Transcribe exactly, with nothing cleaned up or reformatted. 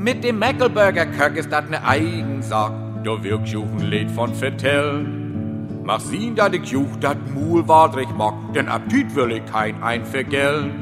Mit dem Mäckelburger Köck ist dat ne Eigensack. Da wirkt Juchen Lied von vertellen. Mach sien, dat ich Juch dat Mul wadrig mag, denn Appetit will ich kein ein vergällen.